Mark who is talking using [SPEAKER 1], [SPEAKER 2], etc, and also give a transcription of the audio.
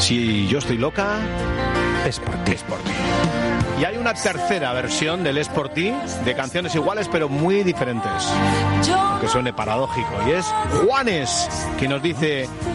[SPEAKER 1] Si yo estoy loca,
[SPEAKER 2] es por ti.
[SPEAKER 1] es por ti. Y hay una tercera versión del Es por ti, de canciones iguales pero muy diferentes, aunque suene paradójico, y es Juanes, que nos dice: